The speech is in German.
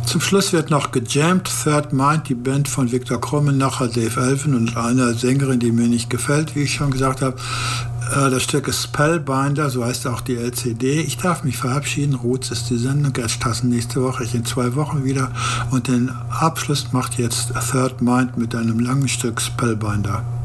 Zum Schluss wird noch gejammt. Third Mind, die Band von Viktor Krummenacher, Dave Elfman und einer Sängerin, die mir nicht gefällt, wie ich schon gesagt habe. Das Stück ist Spellbinder, so heißt auch die LCD. Ich darf mich verabschieden. Roots ist die Sendung. Erst Tassen nächste Woche, ich in 2 Wochen wieder. Und den Abschluss macht jetzt Third Mind mit einem langen Stück Spellbinder.